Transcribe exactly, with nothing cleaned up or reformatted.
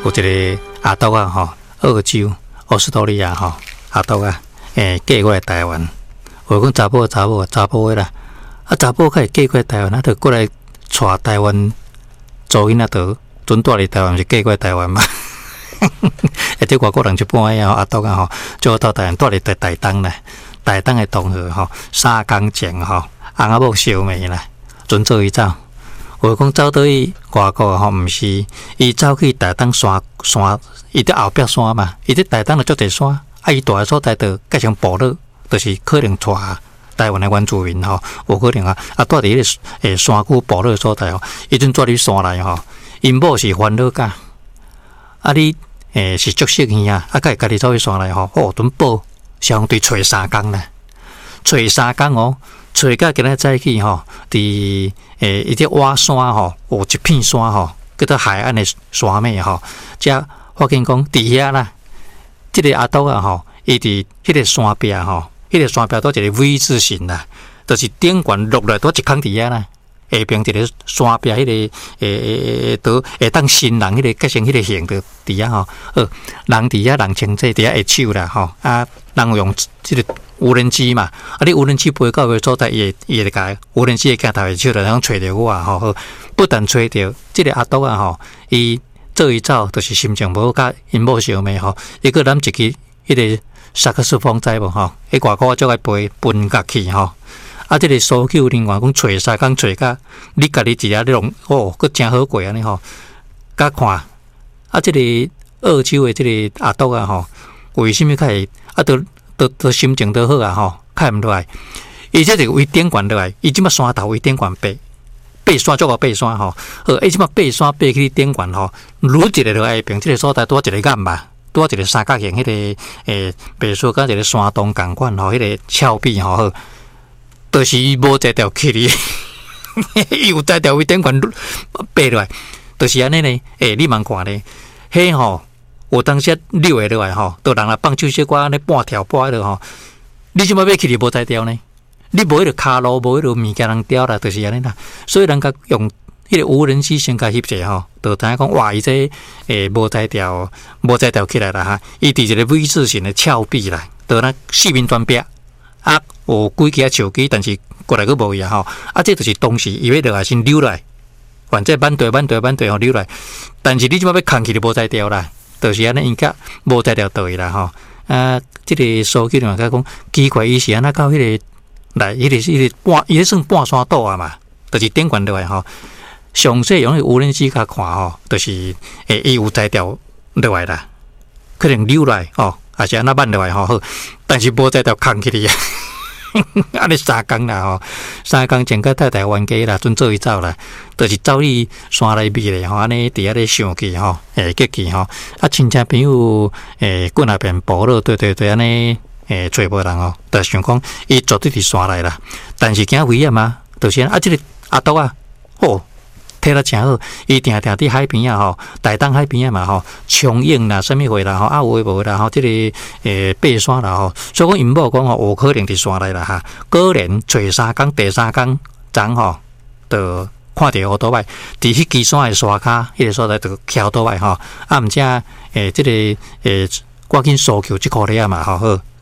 有一个阿斗啊，吼，澳洲、澳斯多利亚吼，阿斗啊，诶，嫁过来台湾。我讲查甫查某查甫的啦，啊查甫开始嫁过来台湾，啊，就过来带台湾做囡仔倒，准住伫台湾是嫁过来台湾嘛。而且外国人一般呀，阿斗啊吼，就到台湾住伫台台东啦，台东的同学吼，三工前吼，翁仔某烧眉啦，准做伊走。我讲走倒去外国吼，毋是，伊走去台东山山，伊伫后壁山嘛，伊伫台东就足侪山，啊，伊住的所在就改成部落，就是可能带台湾的原住民吼，有可能啊，啊住伫迄个诶山区部落所在吼，伊阵住伫山内吼，因某是烦恼家，啊你诶是足适应啊，啊，甲伊家己走去山内吼，哦，阵报相对找三工啦，找三工哦。找甲今仔早起吼，伫诶一只瓦山吼，有一片山吼，叫做海岸的山尾吼。遮发现讲伫遐啦，即、這個阿斗啊吼，伊伫迄個山壁吼，迄、那個山壁都一個 V 字形啦，就是頂懸落來都一空伫遐啦。下邊一個山壁迄、那個誒誒都會當新人迄個結成迄個形就伫遐吼。呃，人伫遐人穿這伫遐下手啦吼，啊，人用即、這個。無人機嘛，啊！你無人機飛到位所在，伊伊會甲無人機會鏡頭會手，就通找着我啊！吼，不但找着，即個阿斗啊吼，伊做伊走，就是心情無好，甲因某相罵吼，伊個攬一支迄個薩克斯風知無吼，迄外國足愛飛分樂器吼，啊！即個搜救人員講找三工找甲，你家己一下你弄哦，佫真好過安尼吼，甲看啊！即個澳洲的即個阿斗啊吼，為什麼較會啊？都都都心情都好啊吼，開毋落來，伊這個位頂懸落來，伊即馬山頭位頂懸爬，爬山足個爬山吼，好，伊即馬爬山爬去頂懸吼，愈一個落來邊，即個所在拄一個岩吧，拄一個三角形，迄、那個誒爬山甲一個山洞共款吼，迄、那個峭壁吼，好，都、就是無一條去哩，伊有一條位頂懸爬落來，就是安尼呢，誒，你茫看咧，迄吼。有當時溜會落來吼，都人來放手小可安尼半條半落吼，你即馬要去哩無才調呢？你無迄個骹路，無迄個物件人調啦，就是安尼啦。所以人家用迄個無人機先甲翕者吼，就知影講哇，伊這誒無才調，無才調起來啦哈。伊佇一個 V 字形的峭壁啦，就咱四面斷壁啊，有幾支樹枝，但是過來佫無伊啊吼。啊，這就是當時伊要落來先溜來，反正滿地滿地滿地吼溜來，但是你即馬要扛起哩無才調啦。就是安尼，因甲無在條對啦吼。啊，即、這個數據人家講奇怪，伊是安那到迄、那個來，迄、那個迄、那個半，伊咧算半山島啊嘛，就是頂懸落來吼。詳細用無人機甲看吼，就是誒，伊有在條落來啦，可能溜來吼，還是安那慢落來吼，但是無在條扛起哩啊。安尼三工啦吼，三工前甲太太冤家啦，準做伊走啦，就是走去山內面咧吼，安尼佇遐咧想起吼，誒結起吼，啊親戚朋友誒過那邊部落，對對對，安尼誒找無人吼，就想講伊絕對佇山內啦，但是驚危險嘛，就是啊，即個阿斗啊，哦。睇得真好，伊定定伫海邊啊吼，台東海邊啊嘛吼，松影啦，啥物貨啦吼，啊有誒無啦吼，即、這個誒爬山啦吼，所以講因某講吼，有可能佇山內啦哈，果然找三工第三工昨吼，就看到烏多擺，佇迄支山誒山骹，迄個所在就徛倒擺吼，啊毋則誒即個誒趕緊搜救即箍咧啊嘛吼好。